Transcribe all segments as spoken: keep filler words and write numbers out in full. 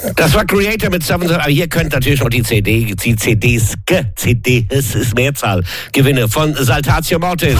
Das war Creator mit Seven, aber hier könnt natürlich noch die C D, die C Ds, C D, es ist Mehrzahl, Gewinne von Saltatio Mortis.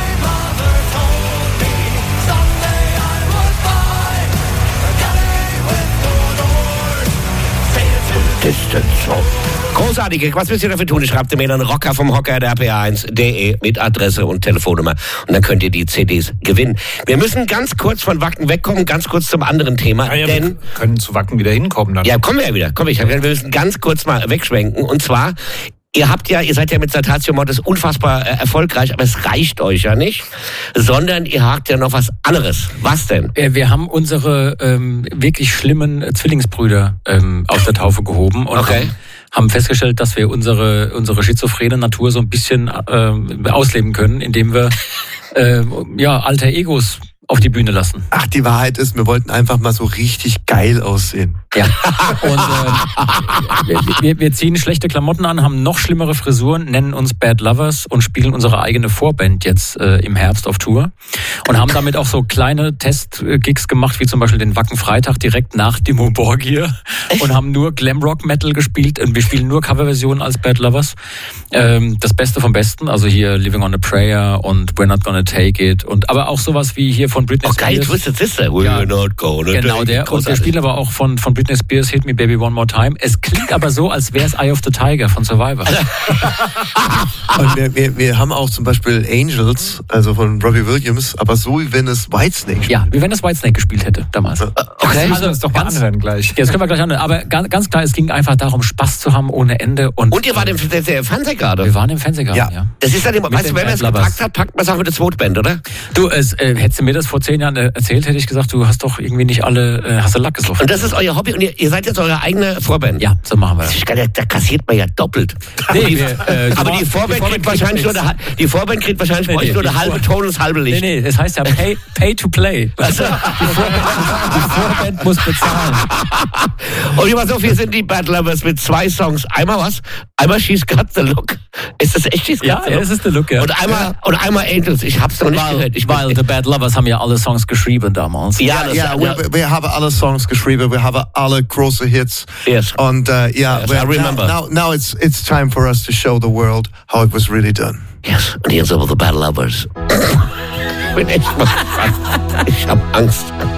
Großartig. Was müsst ihr dafür tun? Schreibt ihr mir dann Rocker vom Hocker der R P A eins punkt de mit Adresse und Telefonnummer und dann könnt ihr die C Ds gewinnen. Wir müssen ganz kurz von Wacken wegkommen, ganz kurz zum anderen Thema, ja, ja, denn wir können zu Wacken wieder hinkommen dann. Ja, kommen wir ja wieder. Komm, ich hab, wir müssen ganz kurz mal wegschwenken und zwar Ihr habt ja, ihr seid ja mit Saltatio Mortis unfassbar äh, erfolgreich, aber es reicht euch ja nicht, sondern ihr habt ja noch was anderes. Was denn? Wir haben unsere ähm, wirklich schlimmen Zwillingsbrüder ähm, aus der Taufe gehoben und okay. haben, haben festgestellt, dass wir unsere unsere schizophrene Natur so ein bisschen äh, ausleben können, indem wir äh, ja alter Egos auf die Bühne lassen. Ach, die Wahrheit ist, wir wollten einfach mal so richtig geil aussehen. Ja. Und äh, wir, wir ziehen schlechte Klamotten an, haben noch schlimmere Frisuren, nennen uns Bad Lovers und spielen unsere eigene Vorband jetzt äh, im Herbst auf Tour. Und haben damit auch so kleine Test-Gigs gemacht, wie zum Beispiel den Wacken Freitag direkt nach Dimmu Borgir. Und haben nur Glamrock-Metal gespielt. Und wir spielen nur Coverversionen als Bad Lovers. Ähm, das Beste vom Besten, also hier Living on a Prayer und We're Not Gonna Take It. Und aber auch sowas wie hier von Britney oh, Spears. Geil, Twisted Sister. We're ja, not gonna genau take der. it. Und wir spielen aber auch von, von Britney Spears Hit Me Baby One More Time. Es klingt aber so, als wäre es Eye of the Tiger von Survivor. Und wir, wir, wir haben auch zum Beispiel Angels, also von Robbie Williams, aber so wie wenn es Whitesnake spielt. Ja, wie wenn es Whitesnake gespielt hätte damals. Okay. Also das doch mal anhören gleich. Ja, das können wir gleich anhören. Aber ganz, ganz klar, es ging einfach darum, Spaß zu haben ohne Ende. Und, Und ihr wart im Fernsehgarten. Wir waren im Fernsehgarten, ja. ja. Das ist dann immer, Mit weißt du, den wenn man es Bad gepackt Lovers. hat, packt man es auch mit der Zweitband, oder? Du, es, äh, hättest du mir das vor zehn Jahren äh, erzählt, hätte ich gesagt, du hast doch irgendwie nicht alle, äh, hast du Lack gesoffen. Und das ist euer Hobby und ihr, ihr seid jetzt eure eigene Vorband. Ja, so machen wir das. Da, da kassiert man ja doppelt. Nee, aber die, wir, äh, aber die die Vorband Vor- kriegt die wahrscheinlich nur Vorband der, die Vorband kriegt wahrscheinlich Nee, bei euch nee, nur der die halbe Vor- Ton und das halbe Nee, Licht. nee, es heißt ja Pay, pay to Play. Also, die, Vorband, die Vorband muss bezahlen. Und immer so, wir sind die Bad Lovers mit zwei Songs. Einmal was? Einmal She's Got the Look. Ist das echt She's Got Ja, the ja, Look? es ist der Look, ja. Und einmal, und einmal Angels. Ich hab's noch nicht Weil, gehört. Ich weil The Bad Lovers haben ja alle Songs geschrieben damals. ja, das, Ja, wir, wir haben alle Songs geschrieben, wir haben alle große Hits. Yes. Und uh, ja, Yes, we- I remember. now, now, now it's, it's time for us to show the world how it was really done. yes. Und hier sind wir The Bad Lovers. Ich bin echt mal, ich hab Angst.